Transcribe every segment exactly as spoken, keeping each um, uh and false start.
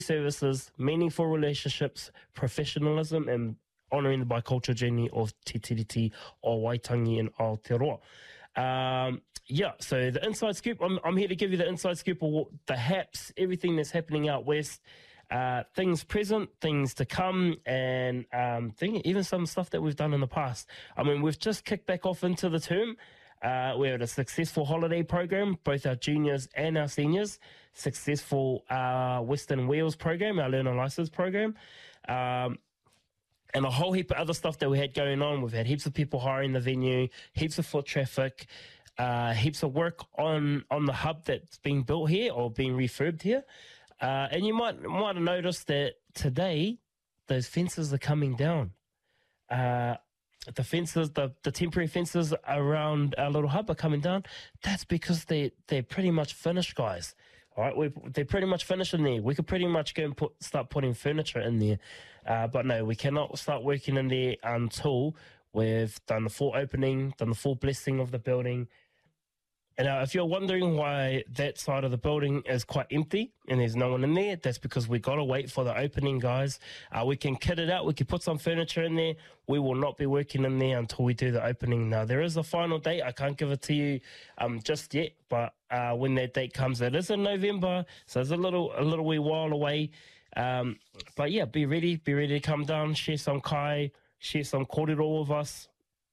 services, meaningful relationships, professionalism, and honouring the bicultural journey of Te Tiriti o Waitangi and Aotearoa. Um, yeah, so the inside scoop, I'm, I'm here to give you the inside scoop of what, the haps, everything that's happening out west, uh, things present, things to come, and um, thing, even some stuff that we've done in the past. I mean, we've just kicked back off into the term. Uh, we had a successful holiday program, both our juniors and our seniors. Successful uh, Western Wheels program, our Learner License program. Um, and a whole heap of other stuff that we had going on. We've had heaps of people hiring the venue, heaps of foot traffic, uh, heaps of work on, on the hub that's being built here or being refurbed here. Uh, and you might, might have noticed that today, those fences are coming down. Uh, the fences, the, the temporary fences around our little hub are coming down. That's because they, they're pretty much finished, guys. All right, we they're pretty much finished in there. We could pretty much go and put start putting furniture in there. Uh, but no, we cannot start working in there until we've done the full opening, done the full blessing of the building. And uh, if you're wondering why that side of the building is quite empty and there's no one in there, that's because we got to wait for the opening, guys. Uh, we can kit it out. We can put some furniture in there. We will not be working in there until we do the opening. Now, there is a final date. I can't give it to you um, just yet, but uh, when that date comes, it is in November, so it's a little a little wee while away. Um, but yeah, be ready. Be ready to come down, share some kai, share some kōrero with us.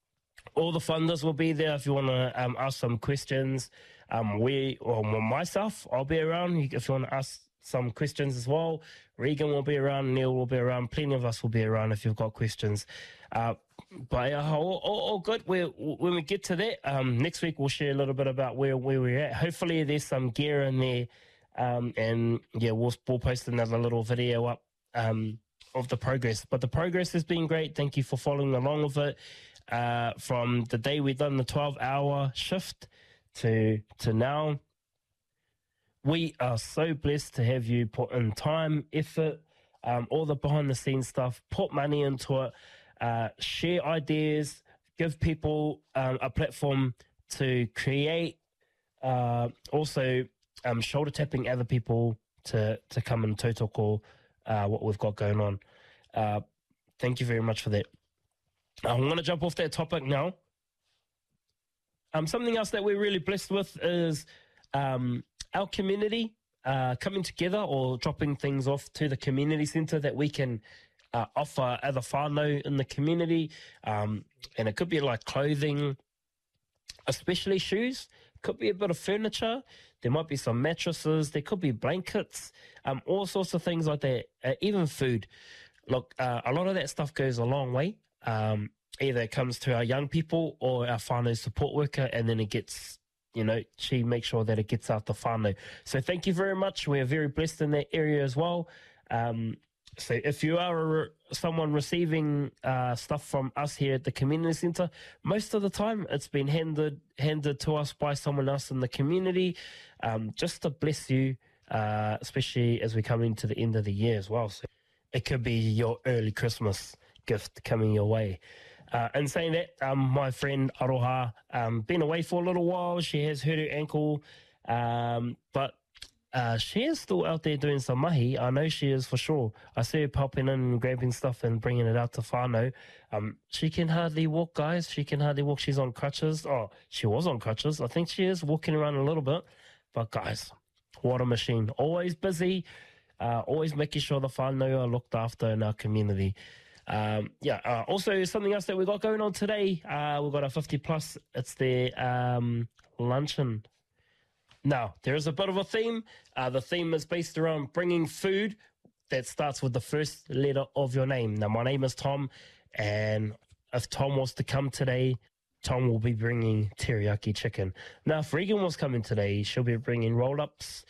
All the funders will be there if you want to um, ask some questions. Um, we, or myself, I'll be around if you want to ask some questions as well. Regan will be around, Neil will be around, plenty of us will be around if you've got questions. Uh, but uh, all, all, all good. We're, when we get to that, um, next week we'll share a little bit about where, where we're at. Hopefully there's some gear in there. Um, and yeah, we'll, we'll post another little video up um, of the progress. But the progress has been great. Thank you for following along with it. Uh, from the day we done the twelve hour shift to to now, we are so blessed to have you put in time, effort, um, all the behind the scenes stuff, put money into it, uh, share ideas, give people um, a platform to create, uh, also um, shoulder tapping other people to, to come and tautoko uh, what we've got going on. Uh, thank you very much for that. I'm going to jump off that topic now. Um, something else that we're really blessed with is um, our community uh, coming together or dropping things off to the community centre that we can uh, offer other whānau in the community. Um, and it could be like clothing, especially shoes. Could be a bit of furniture. There might be some mattresses. There could be blankets, um, all sorts of things like that, uh, even food. Look, uh, a lot of that stuff goes a long way. Um, either it comes to our young people or our whānau support worker, and then it gets, you know, she makes sure that it gets out the whānau. So thank you very much. We're very blessed in that area as well. Um, so if you are a re- someone receiving uh, stuff from us here at the community centre, most of the time it's been handed handed to us by someone else in the community, um, just to bless you, uh, especially as we come into the end of the year as well. So it could be your early Christmas gift coming your way. Uh, and saying that, um, my friend Aroha, um, been away for a little while. She has hurt her ankle, um, but uh, she is still out there doing some mahi. I know she is for sure. I see her popping in and grabbing stuff and bringing it out to whānau. Um, she can hardly walk, guys. She can hardly walk. She's on crutches. Oh, she was on crutches. I think she is walking around a little bit. But guys, what a machine. Always busy. Uh, always making sure the whānau are looked after in our community. Um, yeah, uh, also something else that we got going on today, uh, we've got a fifty plus, it's the um, luncheon. Now, there is a bit of a theme. Uh, the theme is based around bringing food that starts with the first letter of your name. Now, my name is Tom, and if Tom was to come today, Tom will be bringing teriyaki chicken. Now, if Regan was coming today, she'll be bringing roll-ups.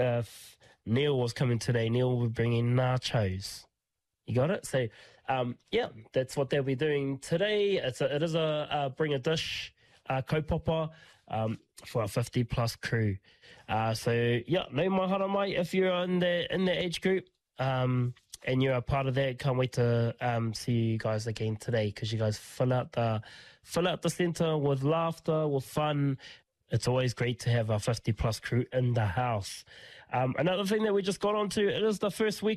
If Neil was coming today, Neil will be bringing nachos. You got it? So, um, yeah, that's what they'll be doing today. It's a, it is a, a bring a dish uh, kaupapa um, for a fifty plus crew. Uh, so, yeah, no mahara mai if you're in the, in the age group um, and you're a part of that. Can't wait to um, see you guys again today because you guys fill out the, fill out the centre with laughter, with fun. It's always great to have a fifty plus crew in the house. Um, another thing that we just got onto, it is the first week